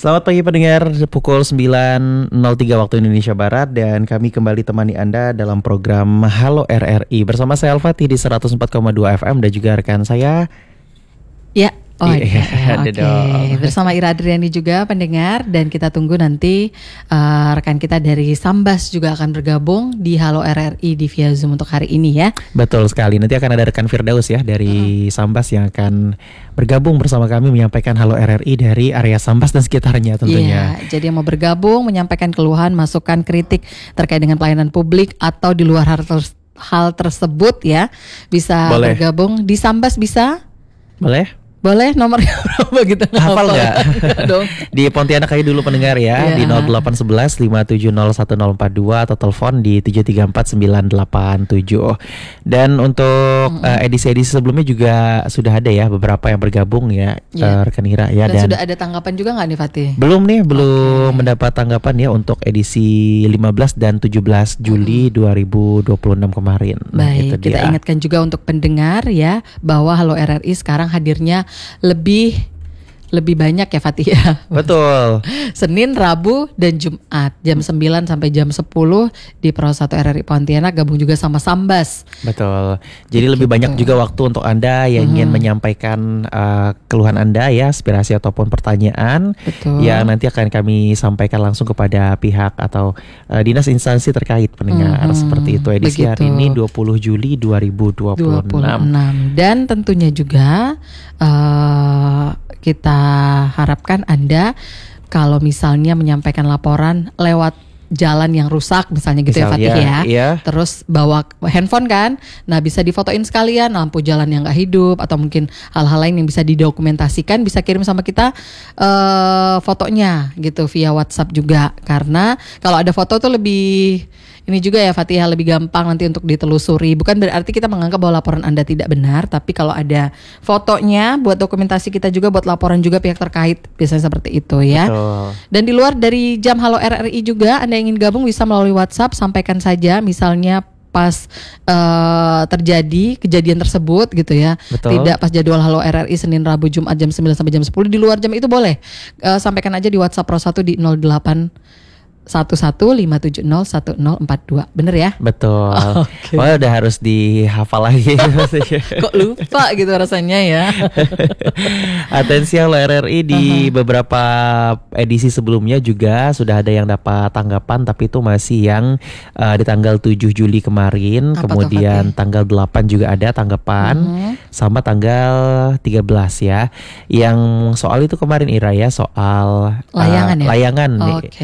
Selamat pagi pendengar, pukul 9.03 waktu Indonesia Barat dan kami kembali temani Anda dalam program Halo RRI bersama saya Al-Fatih di 104,2 FM dan juga rekan saya. Ya, ada dong. Bersama Ira Adriani juga pendengar, dan kita tunggu nanti rekan kita dari Sambas juga akan bergabung di Halo RRI di via Zoom untuk hari ini ya. Betul sekali, nanti akan ada rekan Firdaus ya dari Sambas yang akan bergabung bersama kami menyampaikan Halo RRI dari area Sambas dan sekitarnya tentunya. Iya, jadi yang mau bergabung menyampaikan keluhan, masukan, kritik terkait dengan pelayanan publik atau di luar hal tersebut ya, bisa Boleh. bergabung di Sambas bisa? Boleh? Nomornya berapa gitu? Hafal nggak? Dong. Di Pontianak aja dulu pendengar ya, di 0811 5701042 atau telepon di 734987. Dan untuk edisi-edisi sebelumnya juga sudah ada ya beberapa yang bergabung ya, rekan Ira ya. Dan sudah ada tanggapan juga nggak nih Fatih? Belum mendapat tanggapan ya untuk edisi 15 dan 17 Juli 2026 kemarin. Baik, kita ingatkan juga untuk pendengar ya bahwa Halo RRI sekarang hadirnya lebih banyak ya Fatih ya. Betul. Senin, Rabu, dan Jumat jam 9 sampai jam 10 di Pro 1 RRI Pontianak, gabung juga sama Sambas. Betul. Jadi lebih banyak juga waktu untuk Anda yang ingin menyampaikan keluhan Anda ya, aspirasi ataupun pertanyaan. Betul. Yang nanti akan kami sampaikan langsung kepada pihak atau dinas instansi terkait pendengar. Seperti itu edisi hari ini 20 Juli 2026. Dan tentunya juga kita harapkan Anda kalau misalnya menyampaikan laporan lewat jalan yang rusak misalnya gitu ya Fatih ya. Iya. Terus bawa handphone kan, nah bisa difotoin sekalian lampu jalan yang nggak hidup atau mungkin hal-hal lain yang bisa didokumentasikan, bisa kirim sama kita fotonya gitu via WhatsApp juga, karena kalau ada foto tuh lebih ini juga ya Fatih, lebih gampang nanti untuk ditelusuri. Bukan berarti kita menganggap bahwa laporan Anda tidak benar, tapi kalau ada fotonya buat dokumentasi kita juga, buat laporan juga pihak terkait, biasanya seperti itu ya. Betul. Dan di luar dari jam Halo RRI juga, Anda ingin gabung bisa melalui WhatsApp, sampaikan saja misalnya pas terjadi kejadian tersebut gitu ya. Betul. Tidak pas jadwal Halo RRI Senin, Rabu, Jumat jam 9 sampai jam 10, di luar jam itu boleh. Sampaikan aja di WhatsApp Pro 1 di 0811570142. Bener ya? Betul. Okay. Wah, udah harus dihafal lagi. Kok lupa gitu rasanya ya. Atensi Halo RRI di beberapa edisi sebelumnya juga sudah ada yang dapat tanggapan, tapi itu masih yang di tanggal 7 Juli kemarin. Apa kemudian tanggal 8 juga ada tanggapan, sama tanggal 13 ya. Yang soal itu kemarin Ira ya, soal layangan ya? Layangan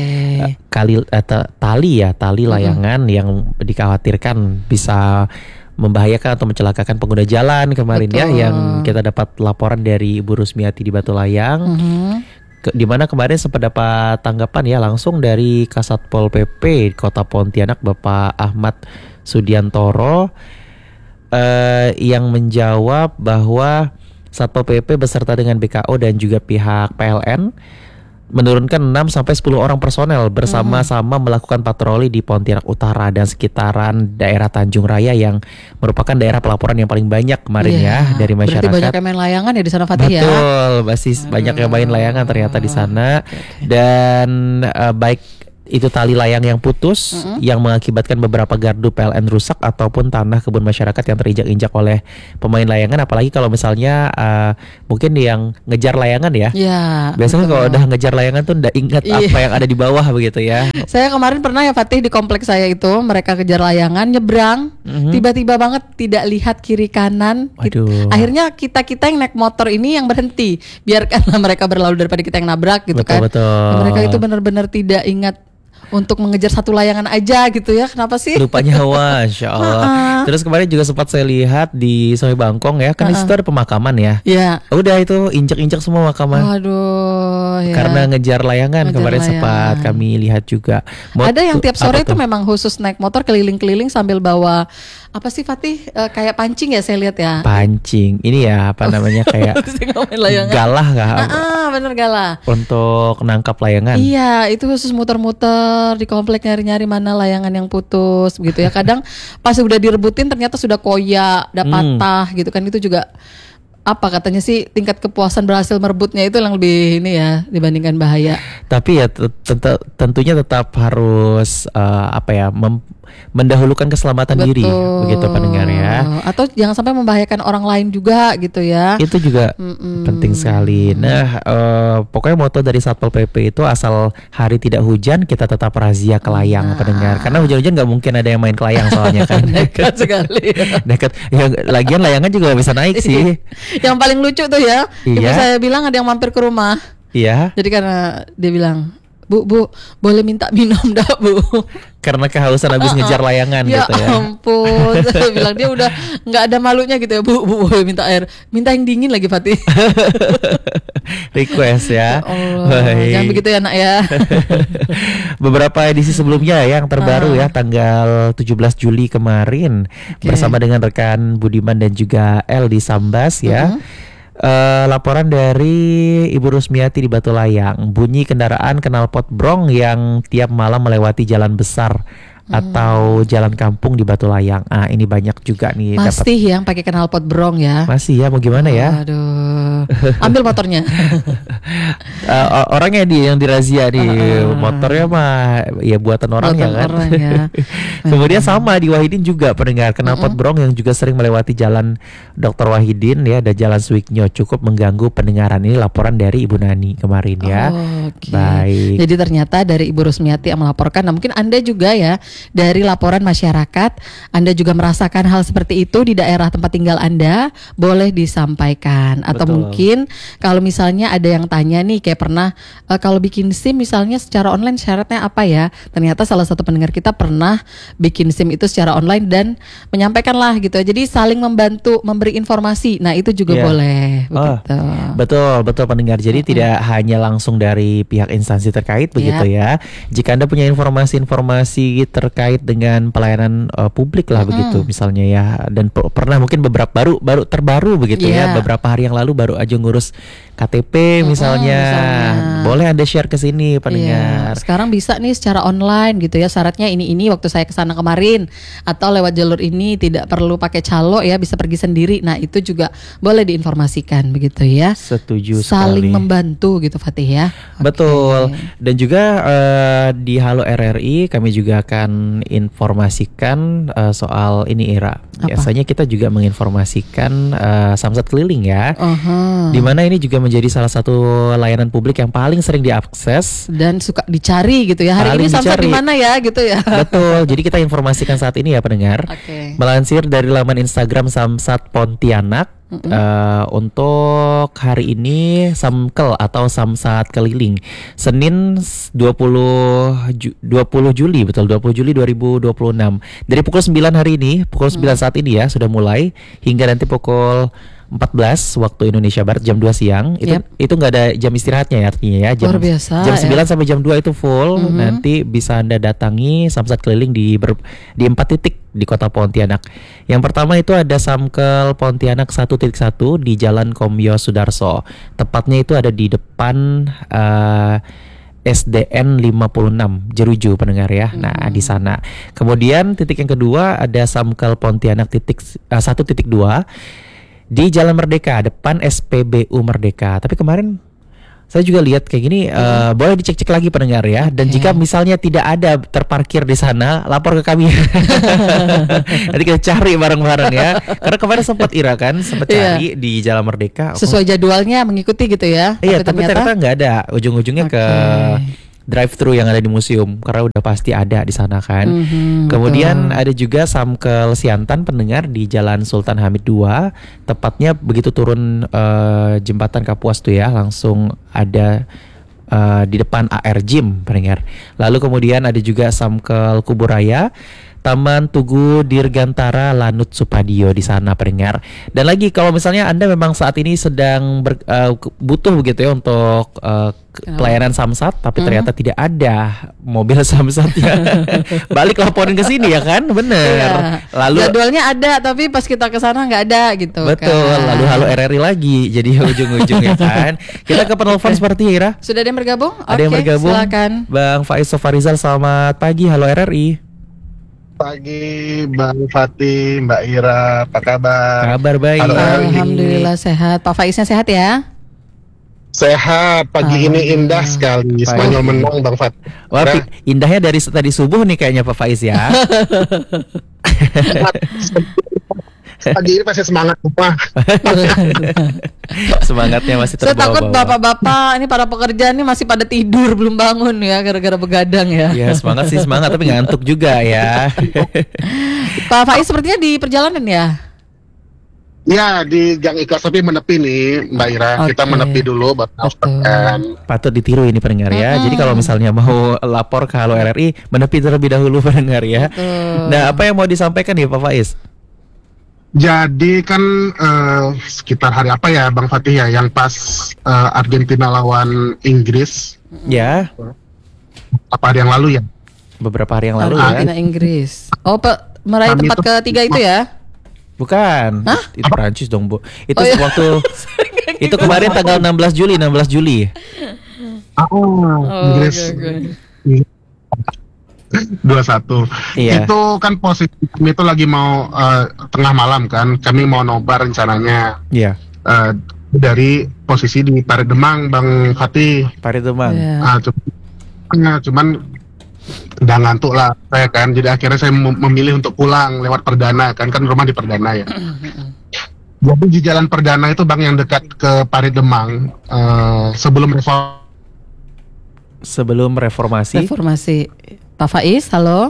tali layangan yang dikhawatirkan bisa membahayakan atau mencelakakan pengguna jalan kemarin. Betul. Ya, yang kita dapat laporan dari Ibu Rusmiati di Batu Layang, di mana kemarin sempat dapat tanggapan ya langsung dari Kasatpol PP Kota Pontianak Bapak Ahmad Sudiantoro, yang menjawab bahwa Satpol PP beserta dengan BKO dan juga pihak PLN menurunkan 6-10 orang personel bersama-sama melakukan patroli di Pontianak Utara dan sekitaran daerah Tanjung Raya yang merupakan daerah pelaporan yang paling banyak kemarin ya dari masyarakat. Berarti banyak yang main layangan ya di sana Fatih ya? Betul, masih banyak yang main layangan ternyata di sana. Dan baik itu tali layang yang putus yang mengakibatkan beberapa gardu PLN rusak ataupun tanah kebun masyarakat yang terinjak-injak oleh pemain layangan. Apalagi kalau misalnya mungkin yang ngejar layangan ya. Biasanya kalau udah ngejar layangan tuh udah ingat apa yang ada di bawah begitu ya. Saya kemarin pernah ya Fatih, di kompleks saya itu mereka kejar layangan, nyebrang, tiba-tiba banget tidak lihat kiri kanan. Akhirnya kita yang naik motor ini yang berhenti, biarkanlah mereka berlalu daripada kita yang nabrak gitu. Betul. Mereka itu benar-benar tidak ingat untuk mengejar satu layangan aja gitu ya. Kenapa sih? Lupa nyawa, Insya Allah. Terus kemarin juga sempat saya lihat di Sungai Bangkong ya, kan di situ ada pemakaman ya. Udah itu injak-injak semua makaman. Waduh. Karena ngejar layangan kemarin sempat kami lihat juga. Ada yang tiap sore itu memang khusus naik motor keliling-keliling sambil bawa apa sih Fatih? Kayak pancing ya saya lihat ya. Pancing. Ini ya apa namanya kayak galah kah? Bener galah. Untuk nangkap layangan. Iya, itu khusus muter-muter di komplek nyari-nyari mana layangan yang putus begitu ya. Kadang pas udah direbutin ternyata sudah koyak, udah patah gitu kan. Itu juga apa katanya sih tingkat kepuasan berhasil merebutnya itu yang lebih ini ya dibandingkan bahaya. Tapi ya tentunya tetap harus mendahulukan keselamatan diri, begitu pendengar ya. Atau jangan sampai membahayakan orang lain juga gitu ya. Itu juga penting sekali. Nah, pokoknya moto dari Satpol PP itu asal hari tidak hujan kita tetap razia ke layang, pendengar. Karena hujan-hujan nggak mungkin ada yang main ke layang soalnya kan. Nekat sekali. Nekat. Ya, lagian layangan juga bisa naik sih. Yang paling lucu tuh ya, ibu saya bilang ada yang mampir ke rumah. Iya. Jadi karena dia bilang, Bu, boleh minta minum dah Bu? Karena kehausan habis ngejar layangan ya gitu ya. Ya ampun, saya bilang dia udah nggak ada malunya gitu ya, Bu boleh minta air, minta yang dingin lagi Fatih. Request ya. Jangan begitu ya nak ya. Beberapa edisi sebelumnya yang terbaru ya tanggal 17 Juli kemarin bersama dengan rekan Budiman dan juga El di Sambas ya. Laporan dari Ibu Rusmiati di Batu Layang, bunyi kendaraan knalpot brong yang tiap malam melewati jalan besar atau jalan kampung di Batu Layang. Ini banyak juga nih. Masih yang pakai knalpot brong ya? Masih ya, mau gimana ya? Aduh, ambil motornya. Orangnya yang dirazia di motornya mah ya buatan orangnya kan. Orang ya. Kemudian sama di Wahidin juga pendengar knalpot brong yang juga sering melewati jalan Dr. Wahidin ya, ada jalan Suiknyo, cukup mengganggu pendengaran. Ini laporan dari Ibu Nani kemarin ya. Baik. Jadi ternyata dari Ibu Rusmiati yang melaporkan. Nah mungkin Anda juga ya dari laporan masyarakat, Anda juga merasakan hal seperti itu di daerah tempat tinggal Anda, boleh disampaikan. Atau mungkin kalau misalnya ada yang tanya nih, kayak pernah kalau bikin SIM misalnya secara online syaratnya apa ya? Ternyata salah satu pendengar kita pernah bikin SIM itu secara online dan menyampaikan lah gitu. Jadi saling membantu, memberi informasi. Nah itu juga boleh. Betul pendengar. Jadi tidak hanya langsung dari pihak instansi terkait begitu ya. Jika Anda punya informasi terkait dengan pelayanan publik lah begitu misalnya ya, dan pernah mungkin beberapa terbaru begitu ya, beberapa hari yang lalu baru aja ngurus KTP misalnya, boleh Anda share ke sini pendengar. Sekarang bisa nih secara online gitu ya, syaratnya ini waktu saya kesana kemarin, atau lewat jalur ini tidak perlu pakai calo ya, bisa pergi sendiri. Nah itu juga boleh diinformasikan begitu ya. Setuju saling sekali. Membantu gitu Fatih ya. Betul. Dan juga di Halo RRI kami juga akan informasikan soal ini Ira. Biasanya kita juga menginformasikan Samsat keliling ya. Dimana ini juga menjadi salah satu layanan publik yang paling sering diakses dan suka dicari gitu ya. Hari ini Samsat di mana ya gitu ya. Betul. Jadi kita informasikan saat ini ya pendengar. Melansir dari laman Instagram Samsat Pontianak. Untuk hari ini Samkel atau Samsat keliling Senin 20 Juli 2026 dari pukul 9 hari ini, pukul 9 saat ini ya sudah mulai hingga nanti pukul 14 waktu Indonesia Barat jam 2 siang. Itu nggak ada jam istirahatnya ya, artinya ya jam 9 sampai jam 2 itu full. Nanti bisa Anda datangi Samsat keliling di 4 titik di Kota Pontianak. Yang pertama itu ada Samkel Pontianak 1.1 di Jalan Komyo Sudarso. Tepatnya itu ada di depan SDN 56 Jeruju pendengar ya. Nah di sana. Kemudian titik yang kedua ada Samkel Pontianak 1.2 di Jalan Merdeka depan SPBU Merdeka. Tapi kemarin saya juga lihat kayak gini, boleh dicek-cek lagi pendengar ya. Dan jika misalnya tidak ada terparkir di sana, lapor ke kami. Nanti kita cari bareng-bareng ya. Karena kemarin sempat Ira kan, sempat cari di Jalan Merdeka. Sesuai jadwalnya mengikuti gitu ya. Iya, tapi ternyata nggak ada. Ujung-ujungnya ke drive-thru yang ada di museum, karena udah pasti ada di sana kan. Kemudian ada juga Samkel Siantan pendengar di Jalan Sultan Hamid II, tepatnya begitu turun jembatan Kapuas tuh ya, langsung ada di depan AR Gym pendengar. Lalu kemudian ada juga Samkel Kuburaya, Taman Tugu Dirgantara Lanut Supadio di sana pendengar. Dan lagi kalau misalnya Anda memang saat ini sedang butuh begitu ya untuk pelayanan Samsat, tapi ternyata tidak ada mobil Samsatnya, balik laporin ke sini ya kan, bener. Lalu jadwalnya ada, tapi pas kita ke sana nggak ada gitu. Betul. Kan? Lalu Halo RRI lagi, jadi ujung-ujungnya kan. Kita ke penelpon seperti Ira. Sudah ada yang bergabung? Ada yang bergabung. Silakan. Bang Faiz Sofarizal, selamat pagi. Halo RRI. Pagi Bang Fatih, Mbak Ira, apa kabar? Kabar baik. Halo, Alhamdulillah sehat. Pak Faiznya sehat ya? sehat. Pagi ini indah sekali. Spanyol menang Bang Fatih. Wah, indahnya dari tadi subuh nih kayaknya Pak Faiz ya. Pagi ini masih semangat semua. Semangatnya masih Saya takut terbawa-bawa. bapak-bapak ini para pekerja ini masih pada tidur belum bangun ya gara-gara begadang ya. Ya semangat sih semangat tapi ngantuk juga ya. Pak Faiz sepertinya di perjalanan ya. Ya, di Gang Ikhlas tapi menepi nih Mbak Ira. Kita Oke. menepi dulu buat Betul. Patut ditiru ini pendengar ya. Jadi kalau misalnya mau lapor ke Halo RRI, menepi terlebih dahulu pendengar ya. Betul. Nah, apa yang mau disampaikan nih Pak Faiz? Jadi kan sekitar hari apa ya Bang Fatih ya, yang pas Argentina lawan Inggris Ya, apa hari yang lalu ya? beberapa hari yang lalu ya. Argentina Inggris. Oh, meraih Kami tempat itu- ketiga itu ya? Bukan. Hah? Itu Prancis dong, Bu. Itu Oh, iya. waktu itu kemarin tanggal 16 Juli. Oh, Inggris oke. 2-1. Iya. Itu kan posisi kami itu lagi mau tengah malam kan. Kami mau nobar rencananya Iya, dari posisi di Parit Demang Bang Fatih. Parit Demang. Iya. Cuman udah ngantuk lah saya kan. Jadi akhirnya saya memilih untuk pulang lewat Perdana kan rumah di Perdana ya. Jadi di jalan Perdana itu Bang yang dekat ke Parit Demang Sebelum reformasi. Reformasi. Pak Faiz, halo.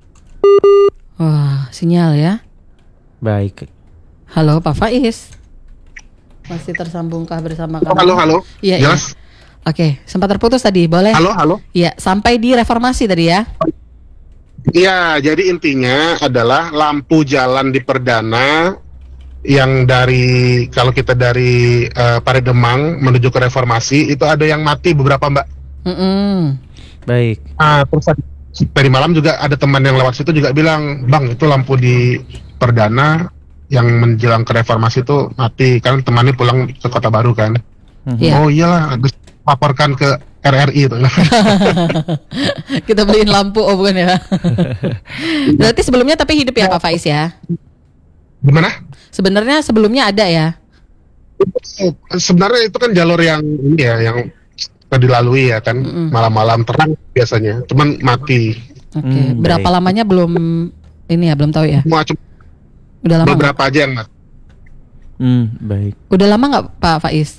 Wah, sinyal ya. Baik. Halo Pak Faiz. Masih tersambungkah bersama kami? Halo. Iya, Jelas? Oke, sempat terputus tadi, boleh? Halo. Iya, sampai di reformasi tadi ya. Iya, jadi intinya adalah lampu jalan di Perdana yang kalau kita dari Parit Demang menuju ke Reformasi itu ada yang mati beberapa Mbak. Baik. Terus tadi malam juga ada teman yang lewat situ juga bilang, Bang itu lampu di Perdana yang menjelang ke Reformasi itu mati, kan temannya pulang ke Kota Baru kan. Iya. Oh iyalah, habis laporkan ke RRI itu. Kita beliin lampu, oh bukan ya. Berarti sebelumnya tapi hidup ya Pak Faiz ya. Gimana? Sebenarnya sebelumnya ada ya. Sebenarnya itu kan jalur yang ini ya, yang dilalui ya kan, malam-malam terang biasanya, cuman mati. Oke, berapa baik. lamanya belum ini ya, belum tahu ya. Cuma Udah lama nggak? beberapa aja yang mati. Baik. Udah lama nggak Pak Faiz?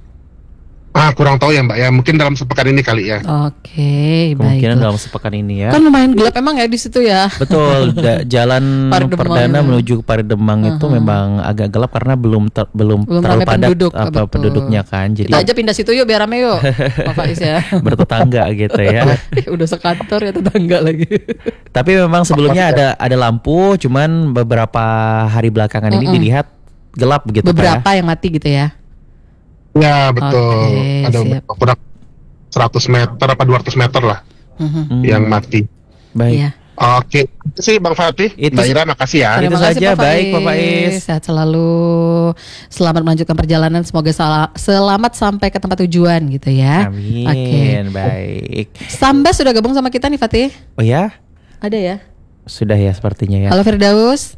Kurang tahu ya Mbak ya, mungkin dalam sepekan ini kali ya. Oke, Kemungkinan baik. dalam sepekan ini ya. Kan lumayan gelap emang ya di situ ya. Betul, jalan Parit Demang Perdana itu. menuju ke Parit Demang itu memang agak gelap karena belum Belum terlalu ramai padat penduduk, apa betul. penduduknya kan. Jadi Kita aja pindah situ yuk biar rame yuk Pak Faiz ya. bertetangga gitu ya. Udah sekantor ya tetangga lagi. Tapi memang sebelumnya ada lampu, cuman beberapa hari belakangan ini dilihat gelap begitu Beberapa Pak ya. yang mati gitu ya. Ya betul, Oke, ada siap. kurang 100 meter apa 200 meter lah yang mati. Baik. Iya. Oke, itu sih Bang Fatih, Itu- Mbak Ira makasih ya. Itu Terima kasih saja, Pak baik, Pak Faiz. Sehat selalu. Selamat melanjutkan perjalanan. Semoga selamat sampai ke tempat tujuan gitu ya. Amin. Oke. Baik. Sambas sudah gabung sama kita nih Fatih. Oh ya, Ada ya. sudah ya sepertinya ya. Halo Firdaus.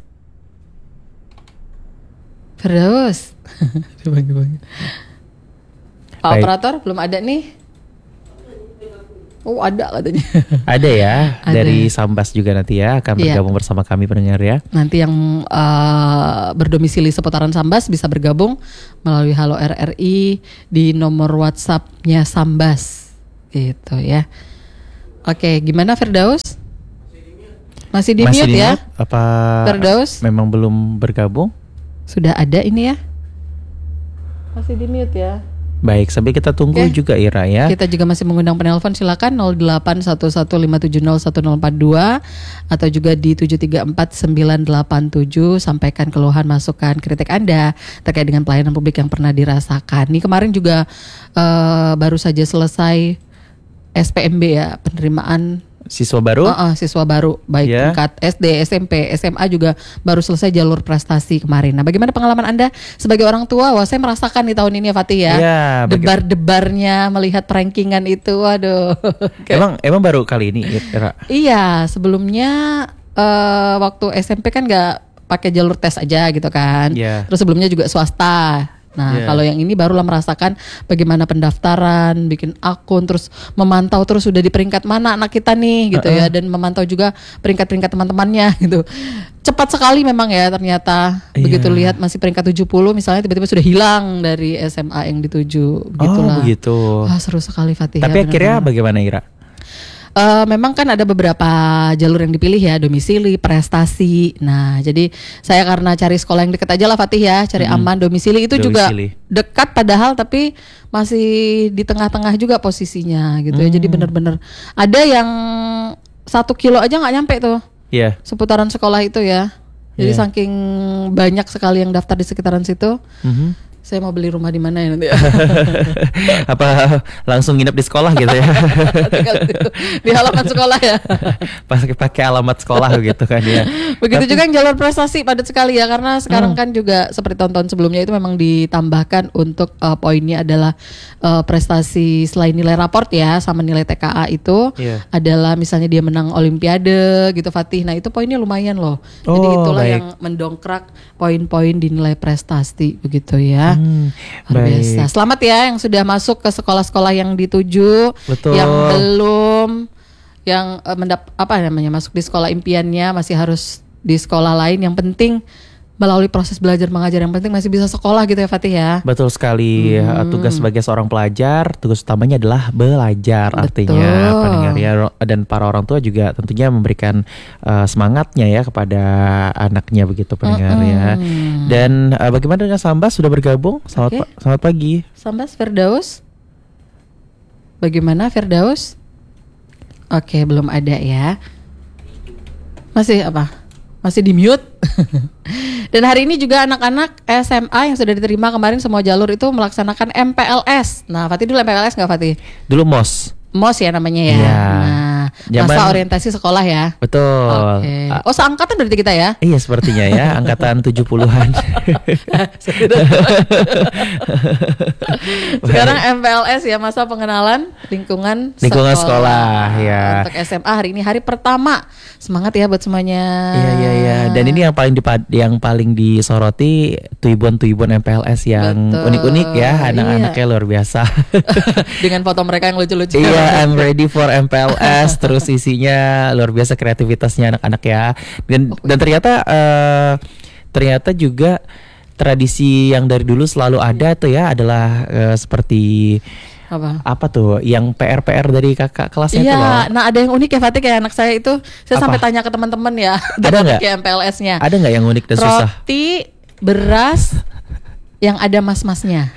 Firdaus. Bang. Pak Baik. operator belum ada nih. Oh ada katanya. Ada ya, Ada. dari Sambas juga nanti ya akan Iya. bergabung bersama kami pendengar ya. Nanti yang berdomisili seputaran Sambas bisa bergabung melalui Halo RRI di nomor WhatsApp-nya Sambas gitu ya. Oke, gimana Firdaus? Masih di mute ya? mute? Apa Firdaus? memang belum bergabung? Sudah ada ini ya? Masih di mute ya? Baik, sambil kita tunggu Oke. juga Ira ya. Kita juga masih mengundang penelpon, silakan 0811570142 atau juga di 7349987, sampaikan keluhan, masukan, kritik Anda terkait dengan pelayanan publik yang pernah dirasakan. Ini kemarin juga baru saja selesai SPMB ya, penerimaan Siswa baru? siswa baru baik Ya. tingkat SD, SMP, SMA juga baru selesai jalur prestasi kemarin. Nah, bagaimana pengalaman Anda sebagai orang tua? Wah, saya merasakan di tahun ini ya Fatih ya. Iya, Debar-debarnya melihat rankingan itu, waduh. Emang baru kali ini Ira? Iya, sebelumnya waktu SMP kan nggak pakai jalur tes aja gitu kan. Iya. Terus sebelumnya juga swasta. Nah, Iya. kalau yang ini barulah merasakan bagaimana pendaftaran, bikin akun, terus memantau terus sudah di peringkat mana anak kita nih gitu ya, dan memantau juga peringkat-peringkat teman-temannya gitu. Cepat sekali memang ya ternyata. Iya. Begitu lihat masih peringkat 70 misalnya tiba-tiba sudah hilang dari SMA yang dituju. Begitulah. Oh begitu. Wah, seru sekali Fatih. Tapi ya, akhirnya benar-benar. bagaimana Ira? Memang kan ada beberapa jalur yang dipilih ya, domisili, prestasi. Nah, jadi saya karena cari sekolah yang dekat aja lah Fatih ya, cari aman, domisili itu juga Domisili. dekat padahal tapi masih di tengah-tengah juga posisinya gitu ya. Jadi benar-benar ada yang 1 kilo aja nggak nyampe tuh Iya. seputaran sekolah itu ya. Jadi Iya. saking banyak sekali yang daftar di sekitaran situ. Mhm. Saya mau beli rumah di mana ya nanti? Apa langsung nginep di sekolah gitu ya? Tinggal di halaman sekolah ya. Pakai alamat sekolah gitu kan ya. Begitu juga yang jalur prestasi padat sekali ya, karena sekarang kan juga seperti tahun-tahun sebelumnya itu memang ditambahkan untuk poinnya adalah prestasi selain nilai raport ya sama nilai TKA itu Iya. adalah misalnya dia menang olimpiade gitu Fatih. Nah, itu poinnya lumayan loh. Jadi Oh, itulah baik. yang mendongkrak poin-poin di nilai prestasi begitu ya. Luar baik. biasa. Selamat ya yang sudah masuk ke sekolah-sekolah yang dituju, Betul. yang belum, yang masuk di sekolah impiannya masih harus di sekolah lain. Yang penting melalui proses belajar mengajar, yang penting masih bisa sekolah gitu ya Fatih ya. Betul sekali. Tugas sebagai seorang pelajar, tugas utamanya adalah belajar. Betul. Artinya pendengar ya, dan para orang tua juga tentunya memberikan semangatnya ya kepada anaknya begitu pendengar ya. Dan bagaimana dengan Sambas sudah bergabung? Oke. Selamat pagi. Sambas Firdaus, bagaimana Firdaus? Oke, belum ada ya. Masih apa? Masih di mute. Dan hari ini juga anak-anak SMA yang sudah diterima kemarin semua jalur itu melaksanakan MPLS. Nah, Fatih dulu MPLS nggak Fatih? Dulu MOS. MOS ya namanya ya. Iya. Nah, Zaman- masa orientasi sekolah ya. Betul. Oke. Oh, seangkatan berarti kita ya? Iya sepertinya ya, angkatan 70-an. Sekarang MPLS ya, masa pengenalan lingkungan sekolah, ya. Untuk SMA hari ini hari pertama. Semangat ya buat semuanya. Iya. Dan ini yang paling disoroti tuibuan MPLS yang Betul. unik-unik ya, anak-anaknya Iya. luar biasa. Dengan foto mereka yang lucu-lucu. Iya, I'm ready for MPLS. Terus isinya luar biasa kreativitasnya anak-anak ya. Dan ternyata juga tradisi yang dari dulu selalu ada tuh ya adalah seperti apa tuh yang PR dari kakak kelasnya tuh loh. Iya, nah ada yang unik ya Fatih, kayak anak saya itu saya Apa? sampai tanya ke teman-teman ya. Ada nggak? Kayak MPLS-nya. Ada nggak yang unik dan susah? Roti, beras yang ada mas-masnya.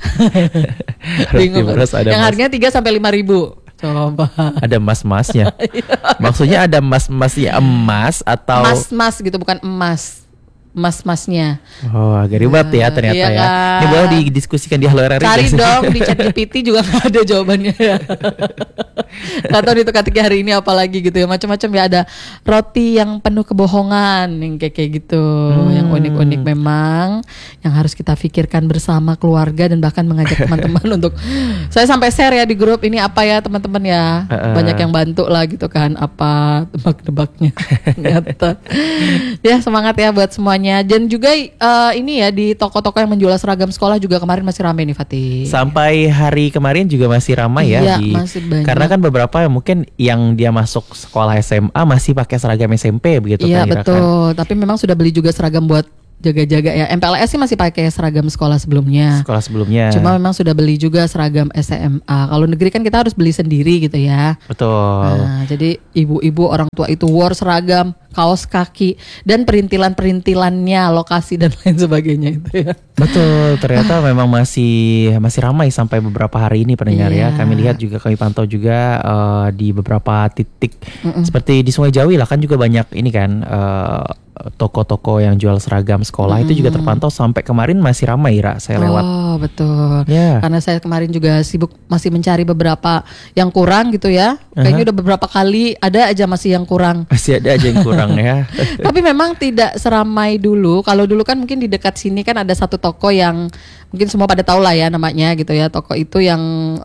Bingung. beras ada yang mas. harganya 3 sampai 5.000. Coba. Ada mas-masnya. Maksudnya ada mas-masnya emas atau Mas-mas gitu, bukan emas. Mas-masnya. Oh, agak ribet ya ternyata Iya ya. kan? Ini boleh didiskusikan di Halo RRI. Cari guys. dong di ChatGPT juga nggak ada jawabannya ya. Nggak tahu di teka-teki hari ini apa lagi gitu ya, macam-macam ya, ada roti yang penuh kebohongan yang kayak gitu, yang unik-unik memang, yang harus kita pikirkan bersama keluarga dan bahkan mengajak teman-teman untuk, saya sampai share ya di grup ini apa ya teman-teman ya, banyak yang bantu lah gitu kan, apa tebak-tebaknya. Ternyata ya semangat ya buat semuanya. Dan juga ini ya di toko-toko yang menjual seragam sekolah juga kemarin masih ramai nih Fatih. Sampai hari kemarin juga masih ramai ya Iya, masih banyak. karena kan beberapa mungkin yang dia masuk sekolah SMA masih pakai seragam SMP begitu Iya kan Ira, kan? betul, tapi memang sudah beli juga seragam buat jaga-jaga ya. MPLS sih masih pakai seragam sekolah sebelumnya. Sekolah sebelumnya. Cuma memang sudah beli juga seragam SMA. Kalau negeri kan kita harus beli sendiri gitu ya. Betul. Nah, jadi ibu-ibu orang tua itu war seragam, kaos kaki, dan perintilan-perintilannya, lokasi dan lain sebagainya itu ya. Betul, ternyata memang masih ramai sampai beberapa hari ini pendengar Iya. ya. Kami lihat juga, kami pantau juga di beberapa titik seperti di Sungai Jawi lah kan juga banyak ini kan toko-toko yang jual seragam sekolah itu juga terpantau sampai kemarin masih ramai Ira, saya lewat. Oh betul. Ya. Karena saya kemarin juga sibuk masih mencari beberapa yang kurang gitu ya. Kayaknya udah beberapa kali ada aja masih yang kurang. Masih ada aja yang kurang ya. Tapi memang tidak seramai dulu. Kalau dulu kan mungkin di dekat sini kan ada satu toko yang mungkin semua pada tahu lah ya namanya gitu ya. Toko itu yang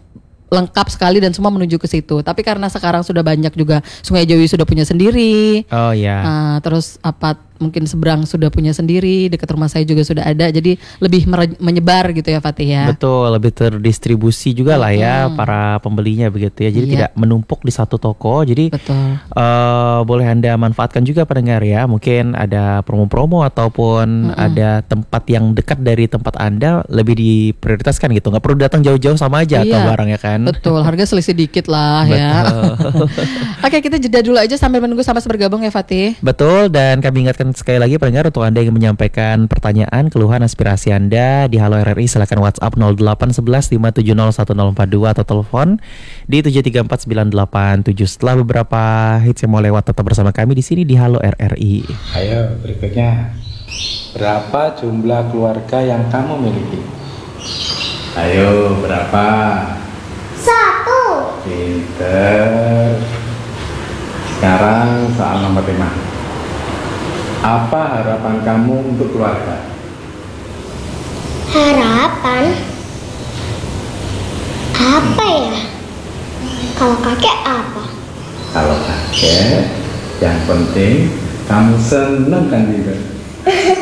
lengkap sekali dan semua menuju ke situ. Tapi karena sekarang sudah banyak juga Sungai Jawi sudah punya sendiri. Oh ya. Terus mungkin seberang sudah punya sendiri, dekat rumah saya juga sudah ada. Jadi lebih menyebar gitu ya Fatih ya. Betul, lebih terdistribusi juga lah ya para pembelinya begitu ya. Jadi tidak menumpuk di satu toko. Jadi betul. Boleh Anda manfaatkan juga pendengar ya. Mungkin ada promo-promo ataupun ada tempat yang dekat dari tempat Anda lebih diprioritaskan gitu. Nggak perlu datang jauh-jauh, sama aja atau barangnya kan. Betul, harga selisih dikit lah ya. Oke, kita jeda dulu aja sambil menunggu Sambas bergabung ya Fatih. Betul, dan kami ingatkan sekali lagi pendengar, untuk Anda yang menyampaikan pertanyaan, keluhan, aspirasi Anda di Halo RRI, silakan WhatsApp 0811 570 1042 atau telepon di 734 987. Setelah beberapa hits yang mau lewat, tetap bersama kami di sini di Halo RRI. Ayo berikutnya, berapa jumlah keluarga yang kamu miliki? Ayo, berapa? 1. Pinter. Sekarang soal nomor 5. Apa harapan kamu untuk keluarga? Harapan? Apa ya? Kalau kakek apa? Kalau kakek, yang penting kamu seneng kan juga.